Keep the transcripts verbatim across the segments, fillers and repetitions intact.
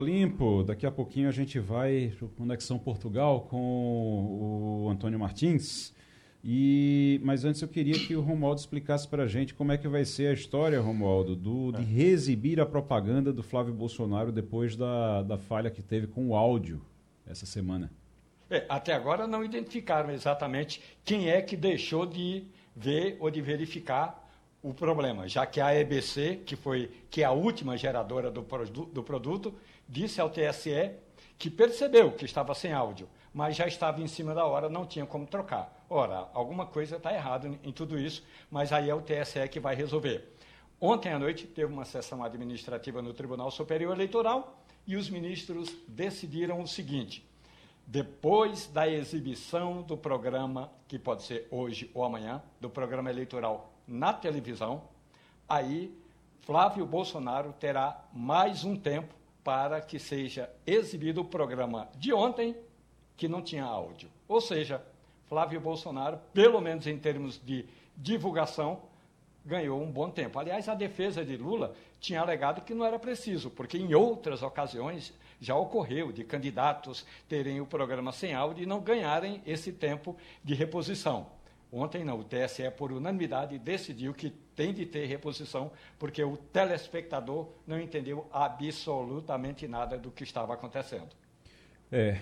Limpo, daqui a pouquinho a gente vai para o Conexão Portugal com o Antônio Martins. E, mas antes eu queria que o Romualdo explicasse para a gente como é que vai ser a história, Romualdo, do, de reexibir a propaganda do Flávio Bolsonaro depois da, da falha que teve com o áudio essa semana. É, até agora não identificaram exatamente quem é que deixou de ver ou de verificar o problema, já que a E B C, que foi que é a última geradora do, produ do produto, disse ao T S E que percebeu que estava sem áudio, mas já estava em cima da hora, não tinha como trocar. Ora, alguma coisa está errada em tudo isso, mas aí é o T S E que vai resolver. Ontem à noite teve uma sessão administrativa no Tribunal Superior Eleitoral e os ministros decidiram o seguinte: depois da exibição do programa, que pode ser hoje ou amanhã, do programa eleitoral na televisão, aí Flávio Bolsonaro terá mais um tempo para que seja exibido o programa de ontem, que não tinha áudio. Ou seja, Flávio Bolsonaro, pelo menos em termos de divulgação, ganhou um bom tempo. Aliás, a defesa de Lula tinha alegado que não era preciso, porque em outras ocasiões já ocorreu de candidatos terem o programa sem áudio e não ganharem esse tempo de reposição. Ontem não, o T S E, por unanimidade, decidiu que tem de ter reposição, porque o telespectador não entendeu absolutamente nada do que estava acontecendo. É,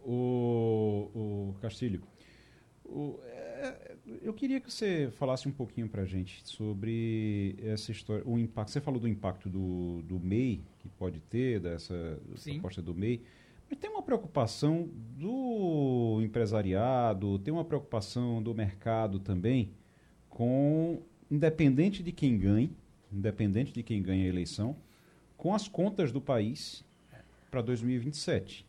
o, o Castilho, o, é, eu queria que você falasse um pouquinho para a gente sobre essa história, o impacto. Você falou do impacto do, do M E I, que pode ter, dessa Sim. proposta do M E I, mas tem uma preocupação do empresariado, tem uma preocupação do mercado também, com, independente de quem ganhe, independente de quem ganhe a eleição, com as contas do país para dois mil e vinte e sete.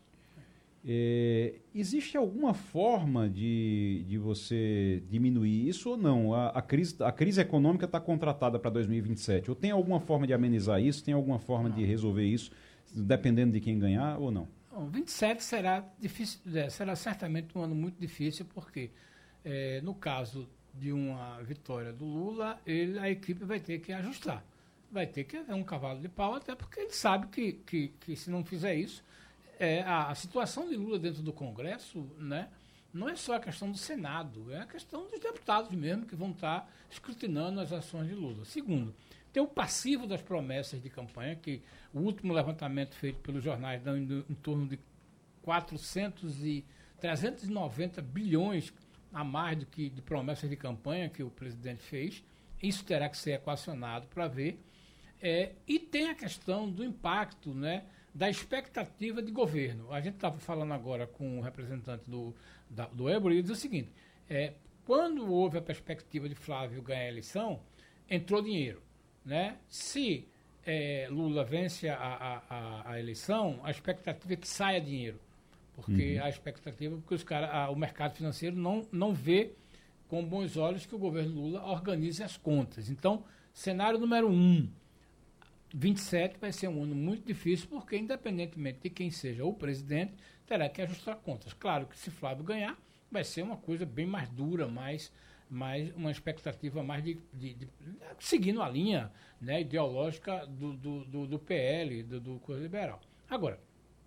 É, existe alguma forma de, de você diminuir isso ou não? A, a, crise, a crise econômica está contratada para dois mil e vinte e sete. Ou tem alguma forma de amenizar isso? Tem alguma forma não. de resolver isso, dependendo de quem ganhar ou não? Bom, vinte e sete será, difícil, será certamente um ano muito difícil, porque é, no caso de uma vitória do Lula, ele, a equipe vai ter que ajustar. Vai ter que haver um cavalo de pau, até porque ele sabe que, que, que se não fizer isso, é, a, a situação de Lula dentro do Congresso, né, não é só a questão do Senado, é a questão dos deputados mesmo que vão estar escrutinando as ações de Lula. Segundo, tem o passivo das promessas de campanha, que o último levantamento feito pelos jornais dá em, em torno de quatrocentos e trezentos e noventa bilhões a mais do que de promessas de campanha que o presidente fez. Isso terá que ser equacionado para ver. É, e tem a questão do impacto, né, da expectativa de governo. A gente estava falando agora com o representante do, da, do Éboli e diz o seguinte: é, quando houve a perspectiva de Flávio ganhar a eleição, entrou dinheiro. Né? Se é, Lula vence a, a, a, a eleição, a expectativa é que saia dinheiro. Porque uhum. a expectativa é que os cara, a, o mercado financeiro não, não vê com bons olhos que o governo Lula organize as contas. Então, cenário número um, vinte e sete vai ser um ano muito difícil, porque independentemente de quem seja o presidente, terá que ajustar contas. Claro que se Flávio ganhar, vai ser uma coisa bem mais dura, mais... mas uma expectativa mais de, de, de seguindo a linha, né, ideológica do, do, do, do P L, do, do Coisa Liberal. Agora,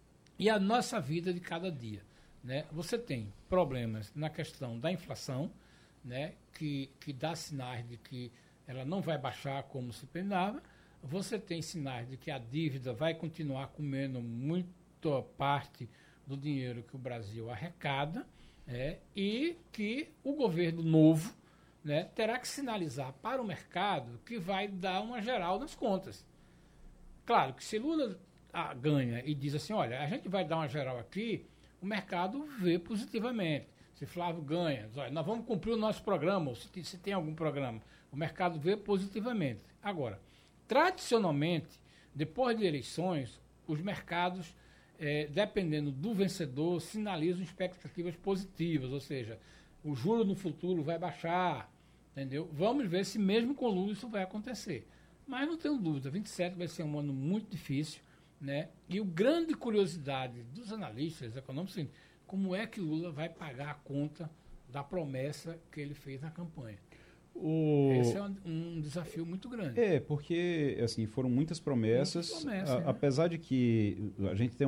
e a nossa vida de cada dia? Né? Você tem problemas na questão da inflação, né, que, que dá sinais de que ela não vai baixar como se pensava. Você tem sinais de que a dívida vai continuar comendo muita parte do dinheiro que o Brasil arrecada. É, e que o governo novo, né, terá que sinalizar para o mercado que vai dar uma geral nas contas. Claro que se Lula ah, ganha e diz assim, olha, a gente vai dar uma geral aqui, o mercado vê positivamente. Se Flávio ganha, diz, olha, nós vamos cumprir o nosso programa, ou se, se tem algum programa, o mercado vê positivamente. Agora, tradicionalmente, depois de eleições, os mercados... É, dependendo do vencedor, sinalizam expectativas positivas, ou seja, o juro no futuro vai baixar, entendeu? Vamos ver se mesmo com Lula isso vai acontecer. Mas não tenho dúvida, vinte e sete vai ser um ano muito difícil, né? E o grande curiosidade dos analistas econômicos é como é que Lula vai pagar a conta da promessa que ele fez na campanha. O... Esse é um, um desafio muito grande. É, porque assim, foram muitas promessas, muitas promessas a, né? apesar de que a gente tem